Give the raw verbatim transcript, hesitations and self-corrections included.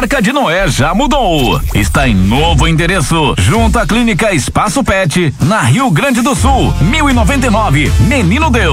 Arca de Noé já mudou. Está em novo endereço, junto à Clínica Espaço Pet, na Rio Grande do Sul, mil e noventa e nove, Menino Deus.